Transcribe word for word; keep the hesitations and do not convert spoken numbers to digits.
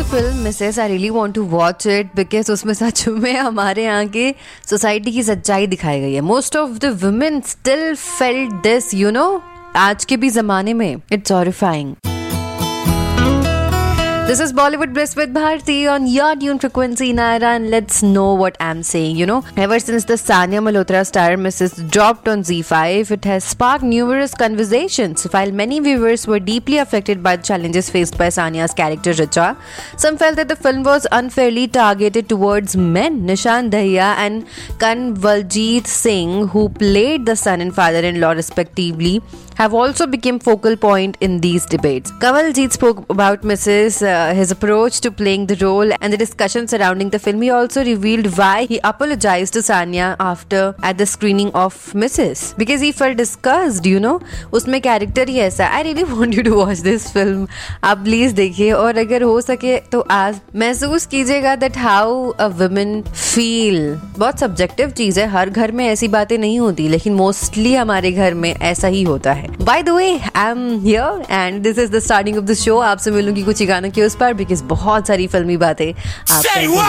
Film Mrs I really want to watch it because उसमें सच में हमारे यहाँ के सोसाइटी की सच्चाई दिखाई गई है. Most of the women still felt this, you know, आज के भी जमाने में. It's horrifying. This is Bollywood Bliss with Bharti on your tune frequency Naira, and let's know what I'm saying. You know, ever since the Sania Malhotra star Missus dropped on Z five, it has sparked numerous conversations. While many viewers were deeply affected by the challenges faced by Sania's character Richa, some felt that the film was unfairly targeted towards men. Nishan Dahiya and Kanwaljit Singh, who played the son and father-in-law respectively, have also become focal point in these debates. Kanwaljit spoke about Missus Uh, his approach to playing the role and the discussion surrounding the film. He also revealed why he apologized to Sania after at the screening of Missus because he felt disgusted, you know. उसमें character ही ऐसा. I really want you to watch this film. आप please देखिए और अगर हो सके तो आज महसूस कीजिएगा that how a woman feel. बहुत सब्जेक्टिव चीज है, हर घर में ऐसी बातें नहीं होती, लेकिन मोस्टली हमारे घर में ऐसा ही होता है. By the way, I'm here and this is the starting of the show. आपसे मिलूंगी कुछ गानों के उस पर बिकॉज बहुत सारी फिल्मी बातें आप